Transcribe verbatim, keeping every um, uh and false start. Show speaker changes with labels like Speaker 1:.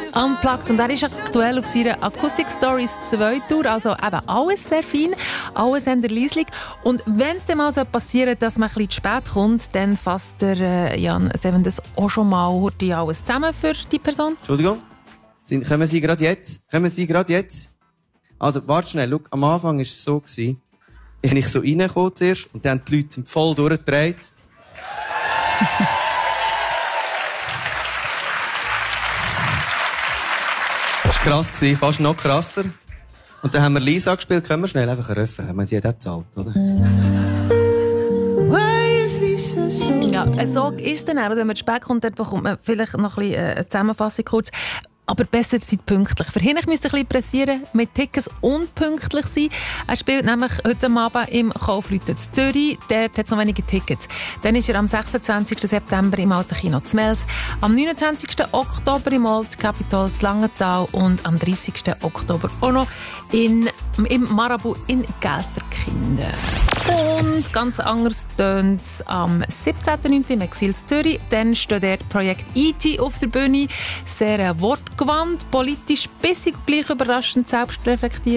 Speaker 1: Unplugged. Und er ist aktuell auf seiner Acoustic Stories zwei Tour. Also eben alles sehr fein, alles eher leislich. Und wenn es dann mal so passiert, dass man ein bisschen zu spät kommt, dann fasst der äh, Jan Seven das auch schon mal heute alles zusammen für die Person.
Speaker 2: Entschuldigung. Sind, kommen Sie gerade jetzt? Kommen Sie gerade jetzt? Also, warte schnell. Schau, am Anfang war es so, gewesen, ich bin so reingekommen zuerst und dann die Leute sind voll durchgedreht. Das war krass, fast noch krasser. Und dann haben wir Lisa gespielt. Können wir schnell einfach einen Refrain? Man, sie hat auch gezahlt, oder?
Speaker 1: Ja, so ist es dann auch. Wenn man zu spät kommt, dann bekommt man vielleicht noch ein bisschen eine Zusammenfassung kurz. Aber besser seid pünktlich. Für ihn müsst ihr ein bisschen pressieren, mit Tickets unpünktlich sein. Er spielt nämlich heute Abend im Kaufleuten in Zürich. Dort hat es noch wenige Tickets. Dann ist er am sechsundzwanzigsten September im Alten Kino zu Mels, am neunundzwanzigsten Oktober im Old Capitol zu Langenthal und am dreißigsten Oktober auch noch in, im Marabu in Gelterkinden. Und ganz anders tönt es am siebzehnten neunten im Exil zu Zürich. Dann steht dort Projekt E T auf der Bühne. Sehr wortgewandt, politisch, bissig, gleich überraschend, selbstreflektiert.